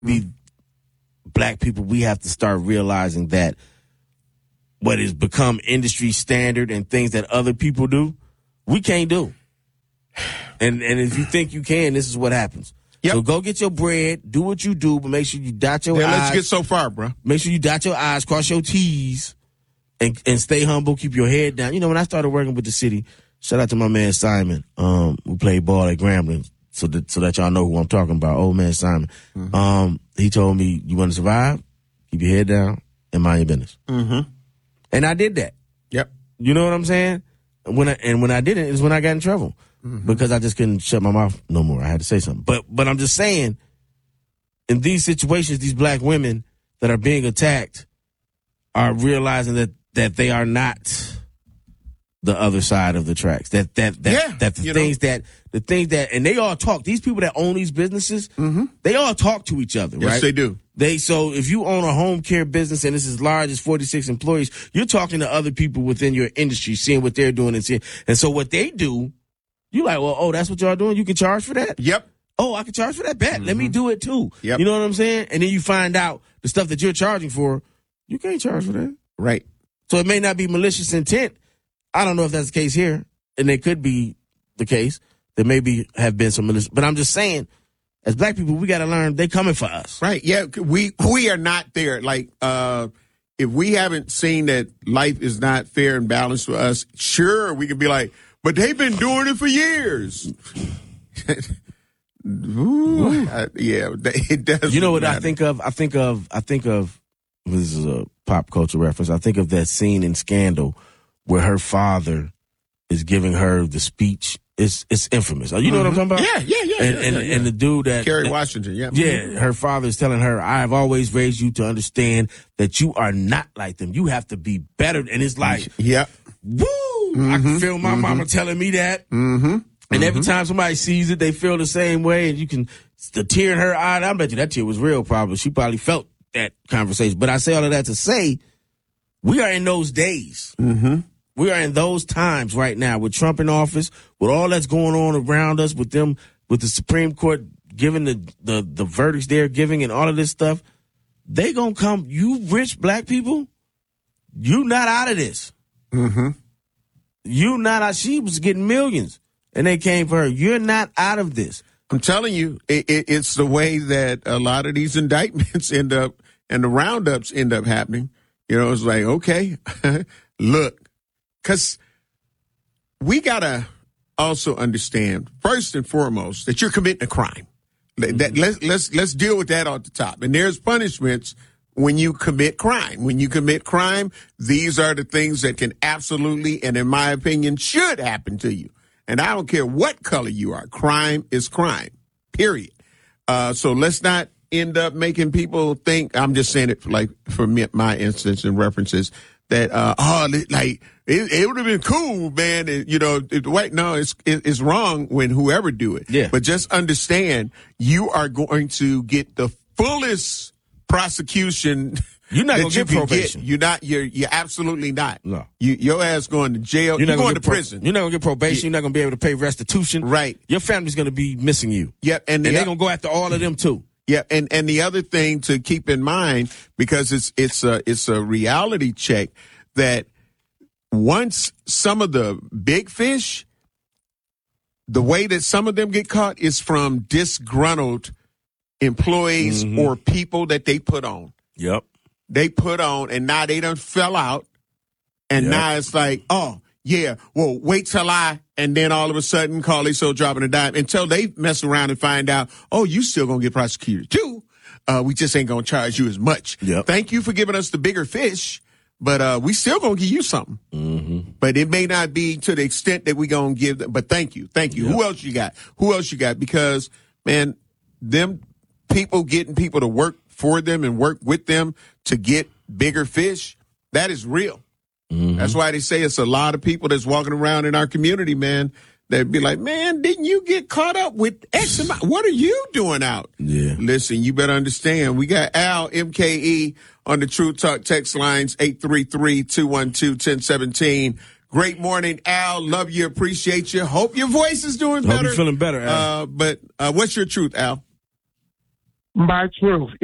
we black people, we have to start realizing that what has become industry standard and things that other people do, we can't do. And if you think you can, this is what happens. Yep. So go get your bread, do what you do, but make sure you dot your I's. Let's get so far, bro. Make sure you dot your I's, cross your T's, and stay humble, keep your head down. You know, when I started working with the city, shout out to my man Simon, who played ball at Grambling, so that y'all know who I'm talking about, old man Simon. Mm-hmm. He told me, you want to survive? Keep your head down and mind your business. Mm-hmm. And I did that. Yep. You know what I'm saying? When I did it is when I got in trouble. Mm-hmm. Because I just couldn't shut my mouth no more. I had to say something. But I'm just saying, in these situations, these black women that are being attacked are realizing that they are not the other side of the tracks. The things that, and they all talk. These people that own these businesses, mm-hmm. they all talk to each other, right? Yes, they do. So if you own a home care business and it's as large as 46 employees, you're talking to other people within your industry, seeing what they're doing and so what they do. You like, well, oh, that's what y'all doing? You can charge for that? Yep. Oh, I can charge for that? Bet. Mm-hmm. Let me do it too. Yep. You know what I'm saying? And then you find out the stuff that you're charging for, you can't charge for that. Right. So it may not be malicious intent. I don't know if that's the case here. And it could be the case. There maybe have been some malicious. But I'm just saying, as black people, we got to learn they coming for us. Right. Yeah. We are not there. Like, if we haven't seen that life is not fair and balanced for us, sure, we could be like, but they've been doing it for years. It does. You know what matter. I think of? I think of, this is a pop culture reference. I think of that scene in Scandal where her father is giving her the speech. It's infamous. You know what I'm talking about? Yeah. And the dude that Kerry Washington, yeah, her father is telling her, "I have always raised you to understand that you are not like them. You have to be better." And it's like, yeah, woo! Mm-hmm. I can feel my mama telling me that. Mm-hmm. And every time somebody sees it, they feel the same way. And you can, the tear in her eye, I bet you that tear was real probably. She probably felt that conversation. But I say all of that to say, we are in those days. Mm-hmm. We are in those times right now with Trump in office, with all that's going on around us, with them, with the Supreme Court giving the verdicts they're giving and all of this stuff. They gonna come, you rich black people, you not out of this. Mm-hmm. You not out. She was getting millions, and they came for her. You're not out of this. I'm telling you, it's the way that a lot of these indictments end up and the roundups end up happening. You know, it's like, okay, look, because we got to also understand, first and foremost, that you're committing a crime. Mm-hmm. Let's deal with that off the top. And there's punishments when you commit crime. When you commit crime, these are the things that can absolutely, and in my opinion, should happen to you. And I don't care what color you are. Crime is crime, period. So let's not end up making people think, I'm just saying it like for me, my instance and references, that, it would have been cool, man. No, it's wrong when whoever do it. Yeah. But just understand, you are going to get the fullest prosecution. You're not going to get probation. You're absolutely not. No. Your ass going to jail. You're going to prison. You're not going to get probation. You're not going to be able to pay restitution. Right. Your family's going to be missing you. Yep. And they're going to go after all of them too. Yeah. And the other thing to keep in mind, because it's a reality check, that once some of the big fish, the way that some of them get caught is from disgruntled employees or people that they put on. Yep. They put on, and now they done fell out. And now it's like, oh, yeah, well, wait till and then all of a sudden, Carly So dropping a dime until they mess around and find out, oh, you still going to get prosecuted too. We just ain't going to charge you as much. Yep. Thank you for giving us the bigger fish, but we still going to give you something. Mm-hmm. But it may not be to the extent that we going to give them. But thank you. Yep. Who else you got? Because, man, them people getting people to work for them and work with them to get bigger fish, that is real. Mm-hmm. That's why they say it's a lot of people that's walking around in our community, man, that'd be like, man, didn't you get caught up with X amount? What are you doing out? Yeah. Listen, you better understand. We got Al, MKE, on the True Talk text lines, 833-212-1017. Great morning, Al. Love you, appreciate you. Hope your voice is doing better. Hope you're feeling better, Al. But what's your truth, Al? March 12th.